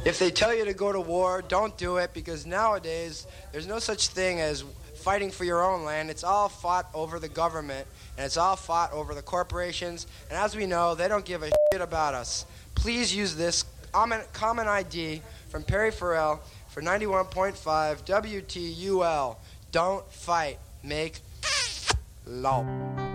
If they tell you to go to war, don't do it, because nowadays there's no such thing as fighting for your own land. It's all fought over the government, and it's all fought over the corporations, and as we know, they don't give a shit about us. Please use this common ID from Perry Farrell for 91.5 WTUL. Don't fight. Make law.